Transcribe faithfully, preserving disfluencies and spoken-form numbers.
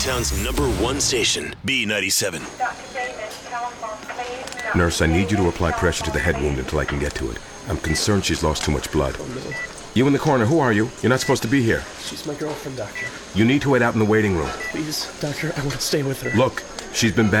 Chi-Town's number one station, B ninety-seven. Nurse, I need you to apply pressure to the head wound until I can get to it. I'm concerned she's lost too much blood. Oh, no. You in the corner, who are you? You're not supposed to be here. She's my girlfriend, Doctor. You need to wait out in the waiting room. Please, Doctor, I want to stay with her. Look, she's been bad.